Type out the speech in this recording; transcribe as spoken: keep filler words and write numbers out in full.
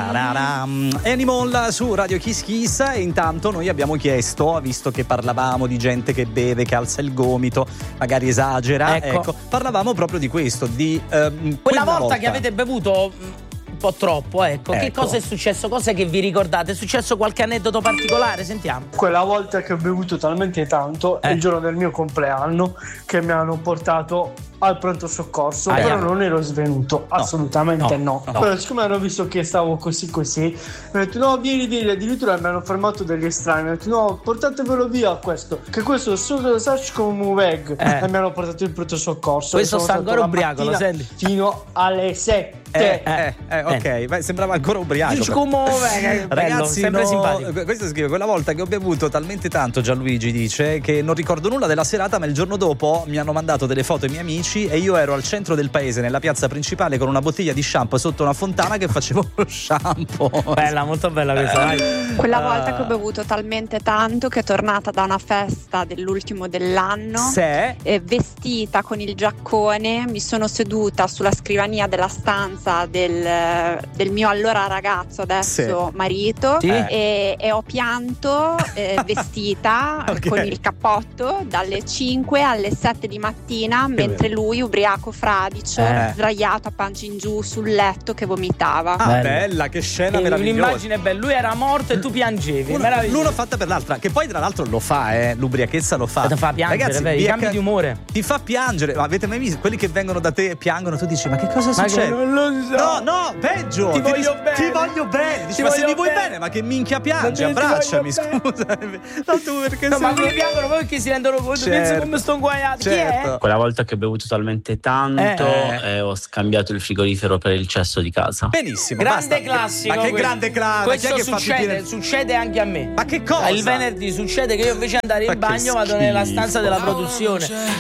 Animal su Radio Kiss Kiss. E intanto noi abbiamo chiesto, visto che parlavamo di gente che beve, che alza il gomito, magari esagera, ecco, ecco parlavamo proprio di questo, di ehm, quella volta, volta che avete bevuto un po' troppo, ecco. ecco. Che cosa è successo? Cos'è che vi ricordate? È successo qualche aneddoto particolare? Sentiamo. Quella volta che ho bevuto talmente tanto, eh. il giorno del mio compleanno, che mi hanno portato al pronto soccorso, ah, però yeah. non ero svenuto, no. assolutamente no, no. no. Però siccome hanno visto che stavo così così, mi hanno detto no, vieni, vieni, addirittura mi hanno fermato degli estranei, mi hanno detto no, portatevelo via questo, che questo è solo sarci come un veg, eh. e mi hanno portato il pronto soccorso. Questo sta ancora ubriaco, lo senti? Fino alle sette. Eh, eh, eh, ok, eh. Beh, sembrava ancora ubriaco. Come, ragazzi, sempre no, simpatico. Questo scrive: quella volta che ho bevuto talmente tanto, Gianluigi dice, che non ricordo nulla della serata, ma il giorno dopo mi hanno mandato delle foto ai miei amici e io ero al centro del paese, nella piazza principale, con una bottiglia di shampoo sotto una fontana che facevo lo shampoo. Bella, molto bella questa. Dai. Quella volta che ho bevuto talmente tanto che è tornata da una festa dell'ultimo dell'anno, Se? eh, vestita con il giaccone, mi sono seduta sulla scrivania della stanza del, del mio allora ragazzo, adesso sì. marito, sì. e, e ho pianto eh, vestita okay. con il cappotto dalle cinque alle sette di mattina, che mentre bello. lui ubriaco fradicio eh. sdraiato a pancia in giù sul letto che vomitava. Ah, bella, bella che scena e meravigliosa. Un'immagine bella, lui era morto e tu piangevi. Uno, l'uno fatta per l'altra, che poi tra l'altro lo fa, eh, l'ubriachezza lo fa. Ti fa piangere, ragazzi, vedi, cambi di umore. Ti fa piangere. Ma avete mai visto quelli che vengono da te e piangono? Tu dici, ma che cosa ma succede? Che non lo so. No, no, peggio. Ti, ti voglio dici, bene. Ti voglio bene. Dici, ti ma voglio se mi vuoi bene. bene, ma che minchia piangi, abbracciami, scusa. No, tu perché no, sei... ma mi piangono poi che si rendono conto, certo. penso come sto inguaiato. Certo. Chi è? Quella volta che ho bevuto talmente tanto eh. e ho scambiato il frigorifero per il cesso di casa. Benissimo, grande basta. classico. Ma che questo. grande classico. Questo che succede, piene... succede anche a me. Ma che cosa? Il venerdì succede che io invece di andare in bagno vado nella stanza della produzione.